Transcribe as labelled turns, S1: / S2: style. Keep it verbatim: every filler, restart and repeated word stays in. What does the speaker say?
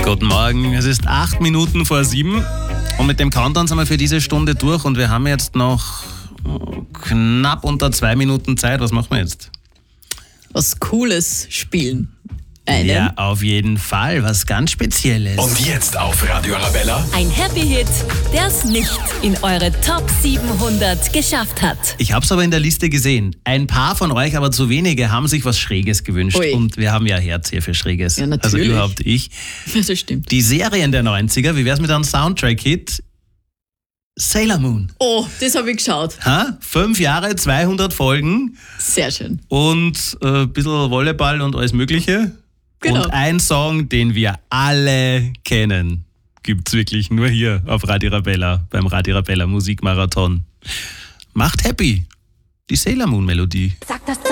S1: Guten Morgen, es ist acht Minuten vor sieben und mit dem Countdown sind wir für diese Stunde durch und wir haben jetzt noch knapp unter zwei Minuten Zeit. Was machen wir jetzt?
S2: Was Cooles spielen. Einen.
S1: Ja, auf jeden Fall, was ganz Spezielles.
S3: Und jetzt auf Radio Arabella.
S4: Ein Happy-Hit, der es nicht in eure Top siebenhundert geschafft hat.
S1: Ich habe es aber in der Liste gesehen. Ein paar von euch, aber zu wenige, haben sich was Schräges gewünscht.
S2: Ui.
S1: Und wir haben ja Herz hier für Schräges.
S2: Ja, natürlich.
S1: Also überhaupt ich.
S2: Das stimmt.
S1: Die Serien der neunziger, wie wär's mit einem Soundtrack-Hit? Sailor Moon.
S2: Oh, das habe ich geschaut.
S1: Ha? Fünf Jahre, zweihundert Folgen
S2: Sehr schön.
S1: und äh, ein bisschen Volleyball und alles Mögliche.
S2: Genau.
S1: Und ein Song, den wir alle kennen, gibt's wirklich nur hier auf Radio Arabella, beim Radio Arabella Musikmarathon. Macht happy. Die Sailor Moon Melodie.
S4: Sag das